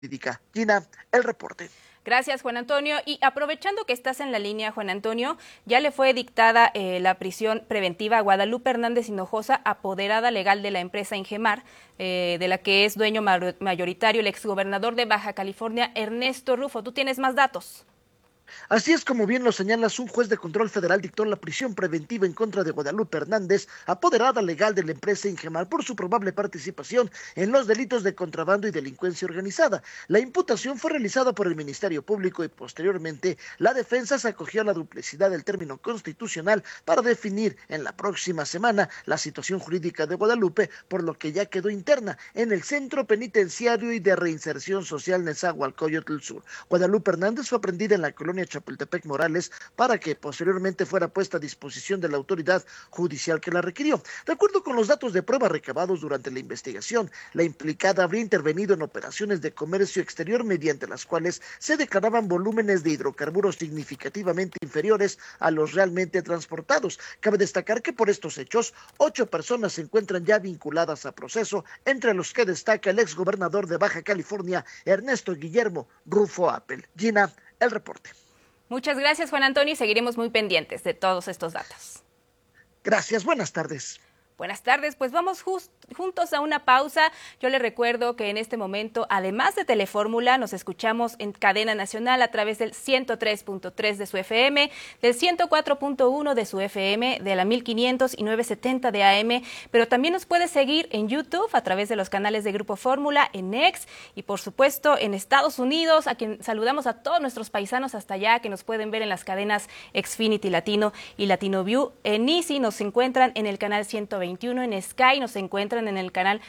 jurídica. Gina, el reporte. Gracias, Juan Antonio. Y aprovechando que estás en la línea, Juan Antonio, ya le fue dictada la prisión preventiva a Guadalupe Hernández Hinojosa, apoderada legal de la empresa Ingemar, de la que es dueño mayoritario el exgobernador de Baja California, Ernesto Rufo. ¿Tú tienes más datos? Así es como bien lo señalas, un juez de control federal dictó la prisión preventiva en contra de Guadalupe Hernández, apoderada legal de la empresa Ingemar, por su probable participación en los delitos de contrabando y delincuencia organizada. La imputación fue realizada por el Ministerio Público y posteriormente la defensa se acogió a la duplicidad del término constitucional para definir en la próxima semana la situación jurídica de Guadalupe, por lo que ya quedó interna en el Centro Penitenciario y de Reinserción Social Nezahualcóyotl Sur. Guadalupe Hernández fue aprendida en la colonia Chapultepec Morales para que posteriormente fuera puesta a disposición de la autoridad judicial que la requirió. De acuerdo con los datos de prueba recabados durante la investigación, la implicada habría intervenido en operaciones de comercio exterior mediante las cuales se declaraban volúmenes de hidrocarburos significativamente inferiores a los realmente transportados. Cabe destacar que por estos hechos, 8 personas se encuentran ya vinculadas a proceso, entre los que destaca el exgobernador de Baja California, Ernesto Guillermo Rufo Appel. Gina, el reporte. Muchas gracias, Juan Antonio, y seguiremos muy pendientes de todos estos datos. Gracias, buenas tardes. Buenas tardes, pues vamos juntos a una pausa. Yo les recuerdo que en este momento, además de Telefórmula, nos escuchamos en cadena nacional a través del 103.3 de su FM, del 104.1 de su FM, de la 1500 y 970 de AM, pero también nos puede seguir en YouTube a través de los canales de Grupo Fórmula, en X y por supuesto en Estados Unidos, a quien saludamos a todos nuestros paisanos hasta allá que nos pueden ver en las cadenas Xfinity Latino y Latino View. En Easy nos encuentran en el canal 121, en Sky nos encuentran en el canal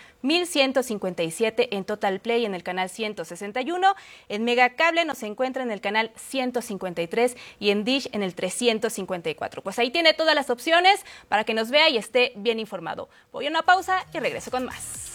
1157, en Total Play en el canal 161, en Megacable nos encuentran en el canal 153 y en Dish en el 354. Pues ahí tiene todas las opciones para que nos vea y esté bien informado. Voy a una pausa y regreso con más.